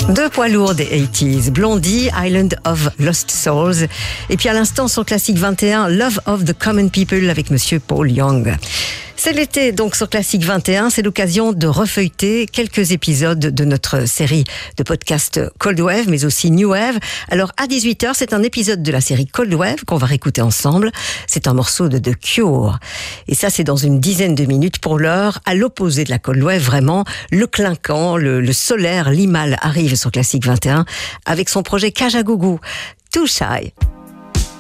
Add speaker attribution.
Speaker 1: Deux poids lourds des 80s, Blondie, Island of Lost Souls, et puis à l'instant son classique 21, Love of the Common People avec Monsieur Paul Young. C'est l'été, donc sur Classique 21, c'est l'occasion de refeuilleter quelques épisodes de notre série de podcasts Cold Wave, mais aussi New Wave. Alors à 18h, c'est un épisode de la série Cold Wave qu'on va réécouter ensemble. C'est un morceau de The Cure. Et ça, c'est dans une dizaine de minutes pour l'heure. À l'opposé de la Cold Wave, vraiment, le clinquant, le solaire, Limahl arrive sur Classique 21 avec son projet Kajagougou. Too Shy.